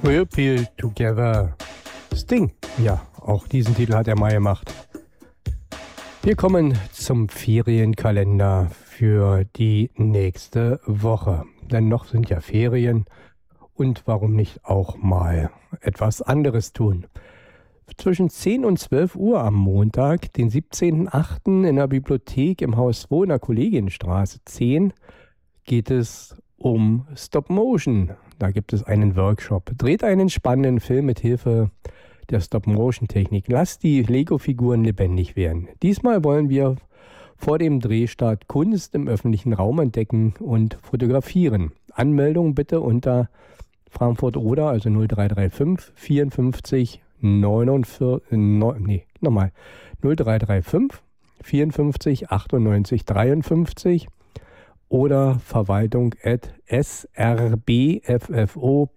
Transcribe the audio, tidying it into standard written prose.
We'll Peel Together. Sting. Ja, auch diesen Titel hat er mal gemacht. Wir kommen zum Ferienkalender für die nächste Woche. Denn noch sind ja Ferien und warum nicht auch mal etwas anderes tun. Zwischen 10 und 12 Uhr am Montag, den 17.08. in der Bibliothek im Haus 2 in der Kollegienstraße 10 geht es um Stop Motion. Da gibt es einen Workshop. Dreht einen spannenden Film mit Hilfe der Stop-Motion-Technik. Lasst die Lego-Figuren lebendig werden. Diesmal wollen wir vor dem Drehstart Kunst im öffentlichen Raum entdecken und fotografieren. Anmeldung bitte unter Frankfurt oder, also 0335 54 49, 0335 54 98 53 oder verwaltung@srbffo.de.